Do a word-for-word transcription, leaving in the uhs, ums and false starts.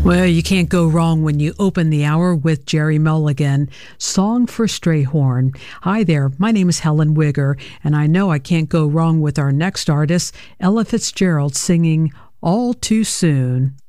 Well, you can't go wrong when you open the hour with Jerry Mulligan, Song for Strayhorn. Hi there, my name is Helen Wigger, and I know I can't go wrong with our next artist, Ella Fitzgerald, singing All Too Soon.